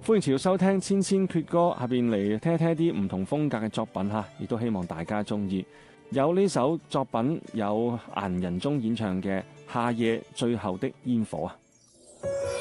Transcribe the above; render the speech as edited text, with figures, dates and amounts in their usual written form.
歡迎持續收聽千千闕歌，下邊嚟聽一聽啲唔同風格嘅作品嚇，亦都希望大家中意。有呢首作品有顏仁宗演唱嘅《夏夜最後的煙火》啊。